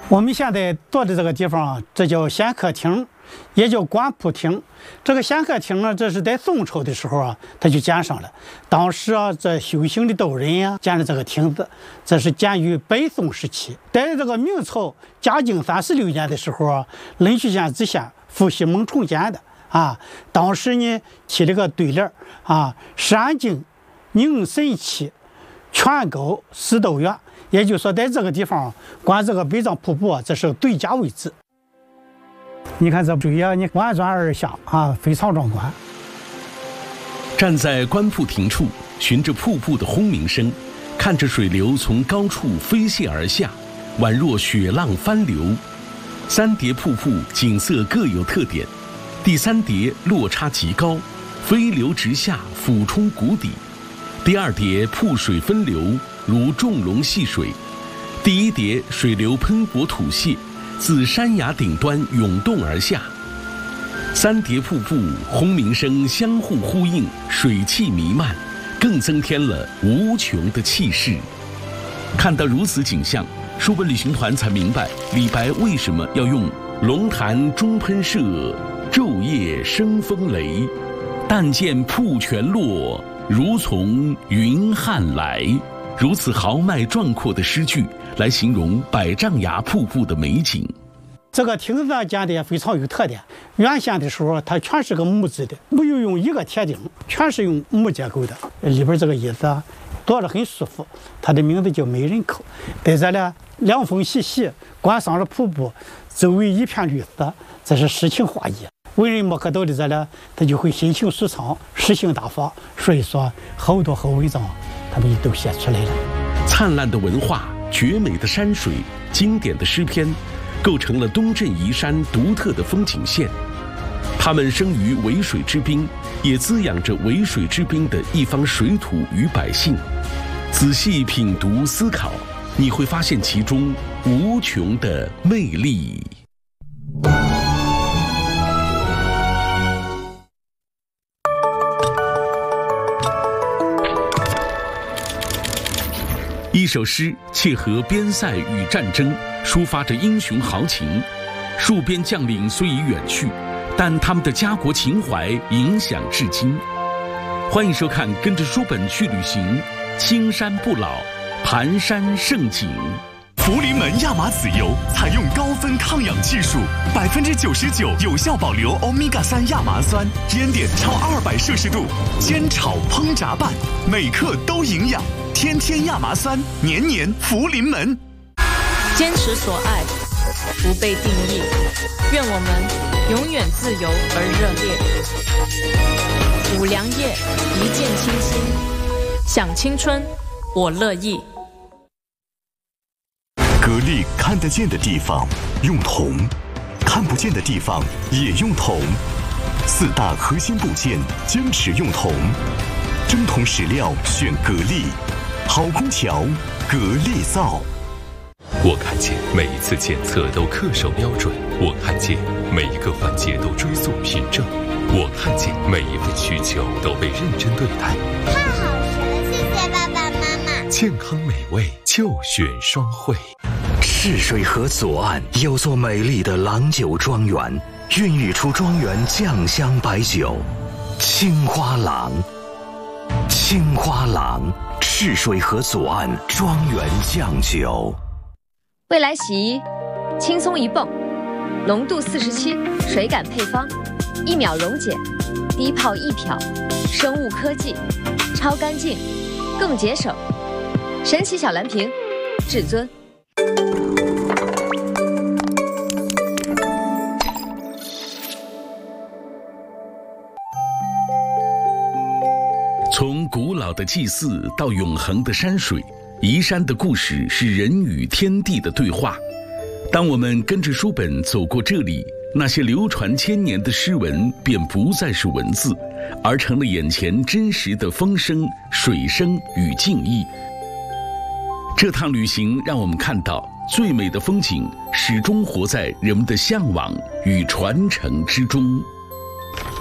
我们现在坐的这个地方啊，这叫显客厅，也叫观瀑厅。这个显客厅呢，这是在宋朝的时候啊，他就建上了。当时啊，这修行的道人呀，建了这个亭子，这是建于北宋时期。在这个明朝嘉靖36年的时候啊，冷曲县知县傅西蒙重建的啊。当时呢，起了个对联啊：“山静宁神奇，泉高思道远。”也就是说，在这个地方观这个北藏瀑布啊，这是最佳位置。你看这水啊，你婉转而下啊，非常壮观。 站在观瀑亭处，循着瀑布的轰鸣声，看着水流从高处飞泻而下，宛若雪浪翻流。三叠瀑布景色各有特点，第三叠落差极高，飞流直下，俯冲谷底；第二叠瀑水分流，如众龙戏水；第一叠水流喷薄吐泻，自山崖顶端涌动而下。三叠瀑布轰鸣声相互呼应，水汽弥漫，更增添了无穷的气势。看到如此景象，书本旅行团才明白李白为什么要用“龙潭中喷射，昼夜生风雷，但见瀑泉落，如从云汉来”如此豪迈壮阔的诗句来形容百丈崖瀑布的美景。 这个亭子建的也非常有特点。原先的时候，它全是个木质的，没有用一个铁钉，全是用木结构的。里边这个椅子啊，坐着很舒服。它的名字叫美人口。在这里凉风习习，观赏着瀑布，周围一片绿色，这是诗情画意。文人墨客到的这里，他就会心情舒畅，诗兴大发。所以说，好多好文章，他们都写出来了。 灿烂的文化，绝美的山水，经典的诗篇，构成了东镇宜山独特的风景线。他们生于渭水之滨，也滋养着渭水之滨的一方水土与百姓。仔细品读思考，你会发现其中无穷的魅力。一首诗切合边塞与战争，抒发着英雄豪情。戍边将领虽已远去，但他们的家国情怀影响至今。欢迎收看《跟着书本去旅行》，青山不老，盘山胜景。 福临门亚麻籽油采用高分抗氧技术，99%有效保留欧米伽3亚麻酸，烟点超200摄氏度，煎炒烹炸拌，每克都营养。天天亚麻酸，年年福临门。 坚持所爱，不被定义。愿我们永远自由而热烈。五粮液，一见倾心。想青春，我乐意。 格力看得见的地方用铜，看不见的地方也用铜。4大核心部件坚持用铜，真铜实料选格力。好空调，格力造。 我看见每一次检测都恪守标准，我看见每一个环节都追溯凭证，我看见每一份需求都被认真对待。 太好吃了，谢谢爸爸妈妈。 健康美味就选双汇。 赤水河左岸有座美丽的郎酒庄园，孕育出庄园酱香白酒青花郎。青花郎，赤水河左岸庄园酱酒。 未来洗衣，轻松一泵，浓度47，水感配方，1秒溶解，低泡1漂，生物科技，超干净，更节省。神奇小蓝瓶，至尊。 从古老的祭祀到永恒的山水，宜山的故事是人与天地的对话。当我们跟着书本走过这里，那些流传千年的诗文便不再是文字，而成了眼前真实的风声、水声与静意。这趟旅行让我们看到，最美的风景始终活在人们的向往与传承之中。